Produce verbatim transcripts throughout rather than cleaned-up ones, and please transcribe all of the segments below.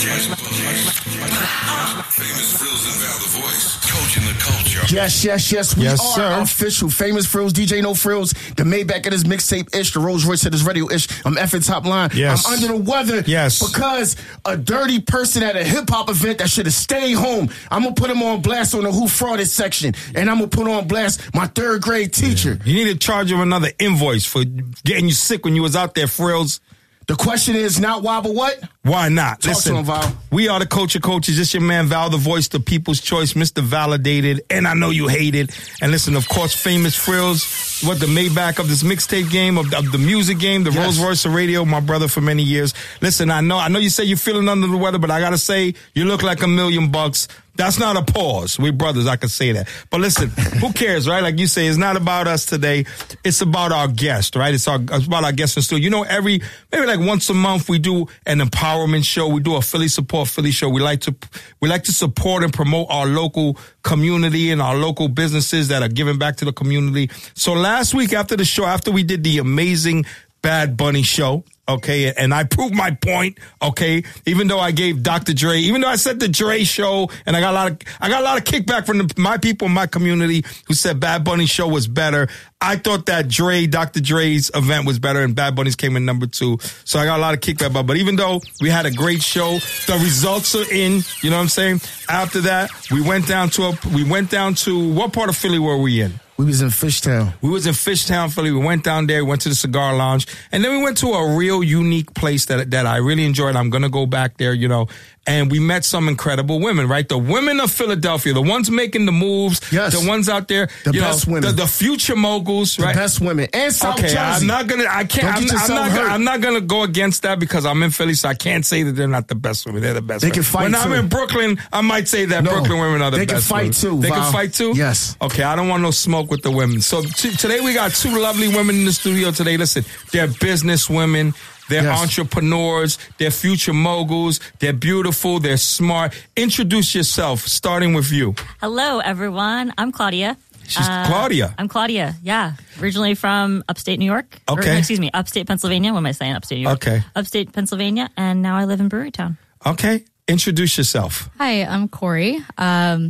Famous Frills and Val the Voice, coaching the culture. Yes, yes, yes. We yes, are sir. official. Famous Frills, D J No Frills, the Maybach at his mixtape ish, the Rolls Royce at his radio ish. I'm effing top line. Yes. I'm under the weather. Yes. Because a dirty person at a hip hop event that should have stayed home. I'm gonna put him on blast on the Who Frauded section, and I'm gonna put on blast my third grade teacher. You need to charge him another invoice for getting you sick when you was out there, Frills. The question is not why, but what? Why not? Talk Listen, to him, Val. We are the culture coaches. This your man Val, the voice, the people's choice, Mister Validated, and I know you hate it. And listen, of course, Famous Frills, what the Maybach of this mixtape game, of, of the music game, the Yes. Rolls Royce of radio, my brother for many years. Listen, I know, I know you say you're feeling under the weather, but I gotta say, you look like a million bucks. That's not a pause. We brothers, I can say that. But listen, who cares, right? Like you say, it's not about us today. It's about our guest, right? It's, our, it's about our guest in studio. You know, every, maybe like once a month we do an empowerment show. We do a Philly Support Philly show. We like to, we like to support and promote our local community and our local businesses that are giving back to the community. So last week after the show, after we did the amazing Bad Bunny show, okay, and I proved my point, okay, even though I gave Doctor Dre, even though I said the Dre show, and I got a lot of, I got a lot of kickback from the, my people in my community who said Bad Bunny show was better. I thought that Dre, Doctor Dre's event was better, and Bad Bunny's came in number two. So I got a lot of kickback, but, but even though we had a great show, the results are in, you know what I'm saying? After that, we went down to a, we went down to, what part of Philly were we in? We was in Fishtown. We was in Fishtown, Philly. We went down there, went to the cigar lounge, and then we went to a real unique place that that I really enjoyed. I'm going to go back there, you know, and we met some incredible women, right? The women of Philadelphia, the ones making the moves, yes. the ones out there, the you best know, women. The, the future moguls, right? The best women. And South okay, Jersey. I'm not going to, I can't, I'm, I'm not gonna, I'm not going to go against that because I'm in Philly, so I can't say that they're not the best women. They're the best They women. can fight When too. I'm in Brooklyn, I might say that no, Brooklyn women are the they best can fight women. too, They Val. can fight too? Yes. Okay, I don't want no smoke with the women. So t- today we got two lovely women in the studio today. Listen, they're business women. They're yes. entrepreneurs. They're future moguls. They're beautiful. They're smart. Introduce yourself, starting with you. Hello, everyone. I'm Claudia. She's uh, Claudia. I'm Claudia, yeah. Originally from upstate New York. Okay. Or, excuse me, upstate Pennsylvania. What am I saying? Upstate New York. Okay. Upstate Pennsylvania, and now I live in Brewerytown. Okay. Introduce yourself. Hi, I'm Corey. Um,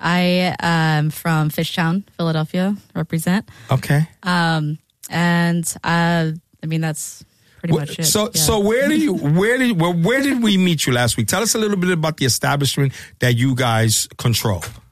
I am from Fishtown, Philadelphia, represent. Okay. Um, and uh, I mean, that's pretty much it. So, yeah. so where do you, where did, well, where did we meet you last week? Tell us a little bit about the establishment that you guys control.